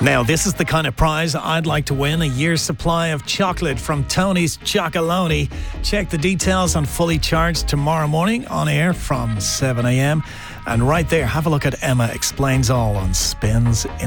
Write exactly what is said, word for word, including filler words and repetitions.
Now, this is the kind of prize I'd like to win. A year's supply of chocolate from Tony's Chocolonely. Check the details on Fully Charged tomorrow morning on air from seven a.m. And right there, have a look at Emma Explains All on Spins